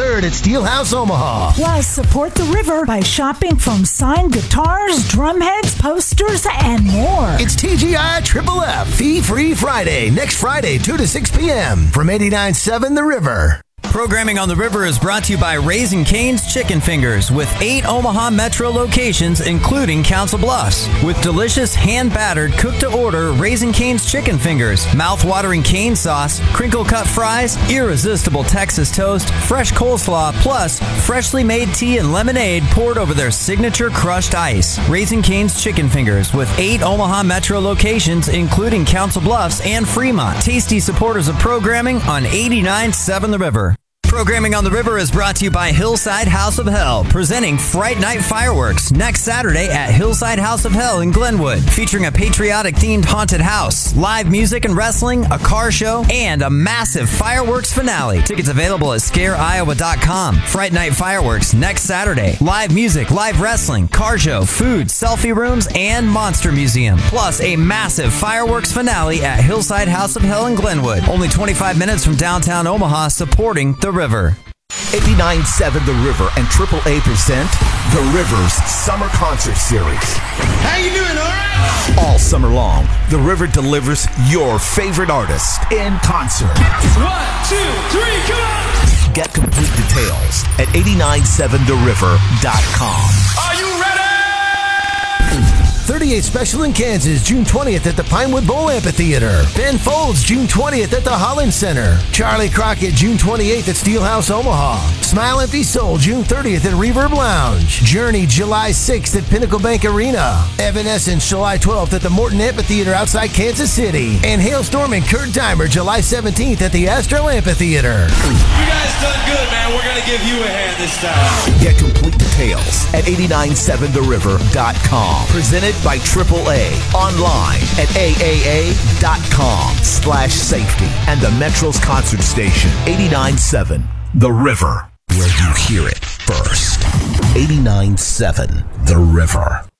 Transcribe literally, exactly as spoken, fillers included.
third at Steelhouse Omaha. Plus, support the river by shopping from signed guitars, drumheads, posters, and more. It's T G I Triple F Fee-Free Friday, next Friday, two to six p.m. from eighty-nine point seven The River. Programming on the River is brought to you by Raising Cane's Chicken Fingers with eight Omaha Metro locations, including Council Bluffs. With delicious, hand-battered, cooked-to-order Raising Cane's Chicken Fingers, mouth-watering cane sauce, crinkle-cut fries, irresistible Texas toast, fresh coleslaw, plus freshly made tea and lemonade poured over their signature crushed ice. Raising Cane's Chicken Fingers with eight Omaha Metro locations, including Council Bluffs and Fremont. Tasty supporters of programming on eighty-nine point seven The River. Programming on the River is brought to you by Hillside House of Hell, presenting Fright Night Fireworks next Saturday at Hillside House of Hell in Glenwood, featuring a patriotic-themed haunted house, live music and wrestling, a car show, and a massive fireworks finale. Tickets available at scare iowa dot com. Fright Night Fireworks next Saturday. Live music, live wrestling, car show, food, selfie rooms, and monster museum. Plus a massive fireworks finale at Hillside House of Hell in Glenwood. Only twenty-five minutes from downtown Omaha, supporting the River. eighty-nine point seven The River and triple A present The River's Summer Concert Series. How you doing, all right? All summer long, The River delivers your favorite artist in concert. One, two, three, come on! Get complete details at eighty-nine point seven the river dot com. Are you ready? thirty-eight Special in Kansas, June twentieth at the Pinewood Bowl Amphitheater. Ben Folds, June twentieth at the Holland Center. Charlie Crockett, June twenty-eighth at Steelhouse Omaha. Smile and Be Sold, June thirtieth at Reverb Lounge. Journey, July sixth at Pinnacle Bank Arena. Evanescence, July twelfth at the Morton Amphitheater outside Kansas City. And Hailstorm and Kurt Dimer, July seventeenth at the Astro Amphitheater. You guys done good, man. We're going to give you a hand this time. Get complete details at eighty-nine point seven the river dot com. Presented by triple A. Online at A A A dot com slash safety. And the Metro's concert station, eighty-nine point seven The River. Where you hear it first. eighty-nine point seven The River.